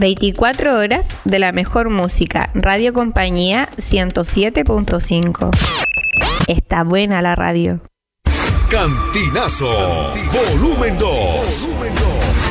24 horas de la mejor música. Radio Compañía 107.5. Está buena la radio. Cantinazo, volumen 2.